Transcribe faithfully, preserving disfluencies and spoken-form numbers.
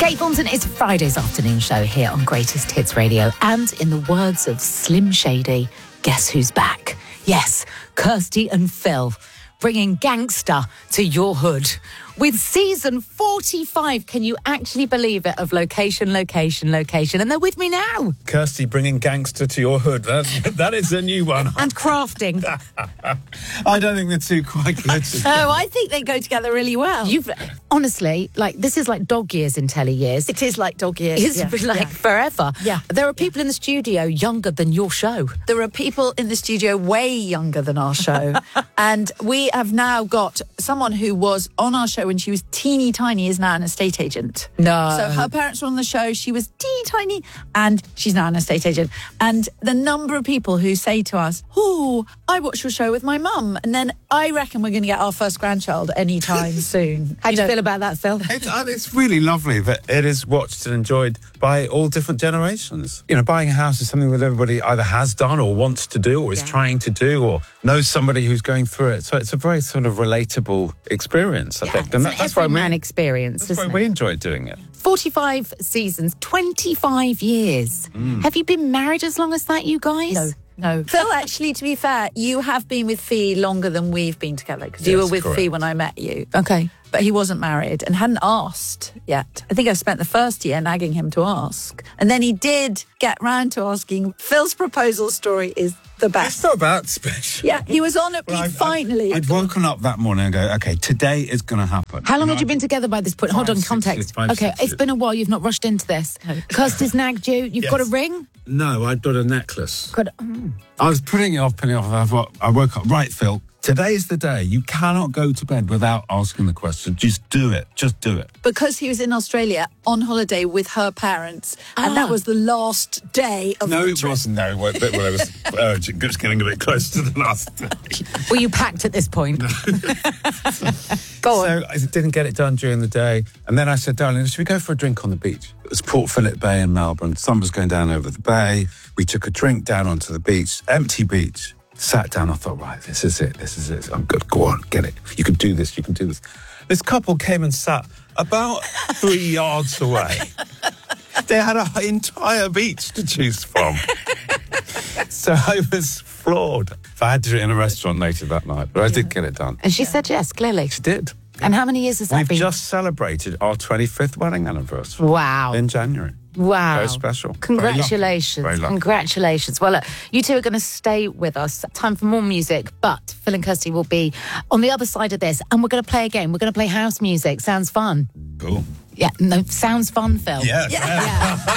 Kate Thornton, it's Friday's afternoon show here on Greatest Hits Radio. And in the words of Slim Shady, guess who's back? Yes, Kirsty and Phil, bringing gangster to your hood. With season forty-five, can you actually believe it, of Location, Location, Location? And they're with me now. Kirsty bringing gangster to your hood. That, that is a new one. And crafting. I don't think the two quite go together. Oh, I think they go together really well. You've honestly, like, this is like dog years in telly years. It is like dog years. It's yeah. like yeah. forever. Yeah. There are people in the studio younger than your show. There are people in the studio way younger than our show. And we have now got someone who was on our show when she was teeny tiny, is now an estate agent. No. So her parents were on the show, she was teeny tiny, and she's now an estate agent. And the number of people who say to us, oh, I watched your show with my mum, and then I reckon we're going to get our first grandchild anytime soon. How do you know, feel about that, Phil? It's, uh, it's really lovely that it is watched and enjoyed by all different generations. You know, buying a house is something that everybody either has done or wants to do or is Yeah. trying to do or knows somebody who's going through it. So it's a very sort of relatable experience, I Yeah, think. it's And an that, that's why everyman we, experience, that's why isn't we it? enjoy doing it. forty-five seasons, twenty-five years. Have you been married as long as that, you guys? No, no. Phil, actually, to be fair, you have been with Fee longer than we've been together, because you Yes, were with correct. Fee when I met you. Okay. But he wasn't married and hadn't asked yet. I think I spent the first year nagging him to ask. And then he did get round to asking. Phil's proposal story is the It's best. not about special. Yeah, he was on it. Well, He I'd- finally. I'd, I'd woken up that morning and go, okay, today is going to happen. How long know, had you I- been together by this point? Hold Five, on, six context. years, five, okay, six it's years. been a while. You've not rushed into this. Kirsty's nagged you. You've Yes. got a ring? No, I'd got a necklace. Got a, mm. I was putting it off, putting it off. I thought, I woke up, right, Phil, today's the day. You cannot go to bed without asking the question. Just do it. Just do it. because he was in Australia on holiday with her parents. And Ah. that was the last day of No, the it trip. wasn't. No, well, well, it was urgent. Just getting a bit close to the last day. Were you packed at this point? Go on. So I didn't get it done during the day. And then I said, darling, should we go for a drink on the beach? It was Port Phillip Bay in Melbourne. Sun was going down over the bay. We took a drink down onto the beach, empty beach. Sat down. I thought, right, this is it. This is it. I'm good. Go on, get it. You can do this. You can do this. This couple came and sat about three yards away. They had an entire beach to choose from. So I was floored. I had to do it in a restaurant later that night, but I did get it done. And she said yes, clearly. She did. And how many years has that We've been? just celebrated our twenty-fifth wedding anniversary Wow. in January. Wow. Very special. Congratulations. Very lucky. Congratulations. Well, look, you two are going to stay with us. Time for more music, but Phil and Kirsty will be on the other side of this, and we're going to play a game. We're going to play house music. Sounds fun. Cool. Yeah, no, sounds fun, Phil. Yeah. Yeah.